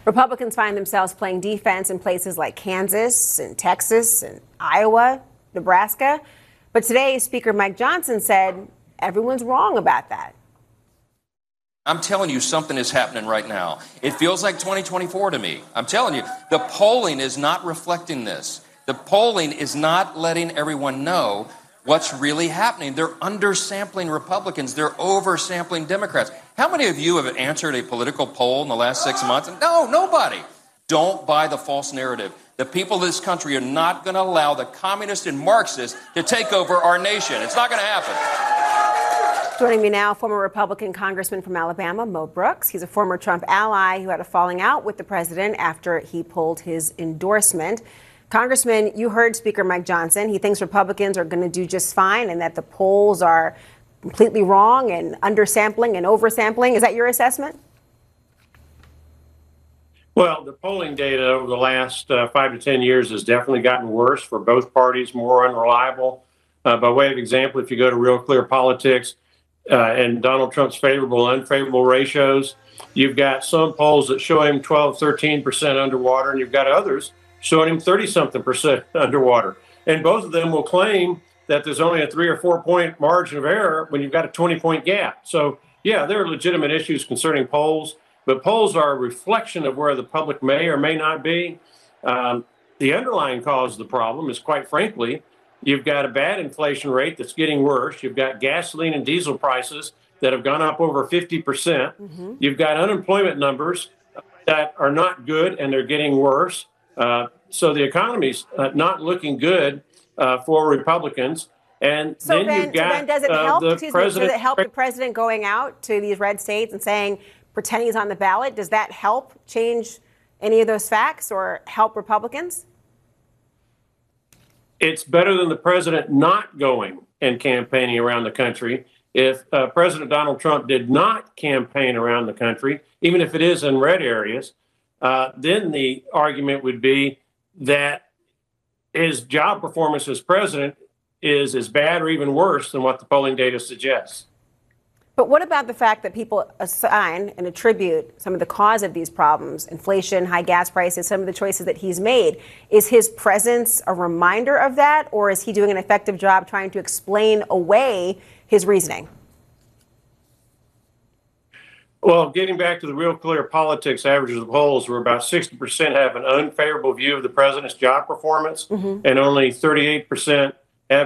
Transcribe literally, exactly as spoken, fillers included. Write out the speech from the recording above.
Republicans find themselves playing defense in places like Kansas and Texas and Iowa, Nebraska. But today, Speaker Mike Johnson said everyone's wrong about that. I'm telling you, something is happening right now. It feels like twenty twenty-four to me. I'm telling you, the polling is not reflecting this. The polling is not letting everyone know what's really happening. They're undersampling Republicans. They're oversampling Democrats. How many of you have answered a political poll in the last six months? No, nobody. Don't buy the false narrative. The people of this country are not going to allow the communists and Marxists to take over our nation. It's not going to happen. Joining me now, former Republican Congressman from Alabama, Mo Brooks. He's a former Trump ally who had a falling out with the president after he pulled his endorsement. Congressman, you heard Speaker Mike Johnson. He thinks Republicans are going to do just fine and that the polls are completely wrong and undersampling and oversampling. Is that your assessment? Well, the polling data over the last uh, five to ten years has definitely gotten worse for both parties, more unreliable. Uh, by way of example, if you go to Real Clear Politics, Uh, and Donald Trump's favorable and unfavorable ratios, you've got some polls that show him twelve, thirteen percent underwater, and you've got others showing him thirty something percent underwater. And both of them will claim that there's only a three or four point margin of error when you've got a twenty point gap. So, yeah, there are legitimate issues concerning polls, but polls are a reflection of where the public may or may not be. Um, the underlying cause of the problem is, quite frankly, you've got a bad inflation rate that's getting worse. You've got gasoline and diesel prices that have gone up over fifty percent. Mm-hmm. You've got unemployment numbers that are not good and they're getting worse. Uh, so the economy's uh, not looking good uh, for Republicans. And so then, then, you've got so then does it uh, help? the Excuse me, president. does it help the president going out to these red states and saying, pretending he's on the ballot? Does that help change any of those facts or help Republicans? It's better than the president not going and campaigning around the country. If uh, President Donald Trump did not campaign around the country, even if it is in red areas, uh, then the argument would be that his job performance as president is as bad or even worse than what the polling data suggests. But what about the fact that people assign and attribute some of the cause of these problems, inflation, high gas prices, some of the choices that he's made? Is his presence a reminder of that, or is he doing an effective job trying to explain away his reasoning? Well, getting back to the Real Clear Politics averages of polls, where about sixty percent have an unfavorable view of the president's job performance, mm-hmm. and only thirty-eight percent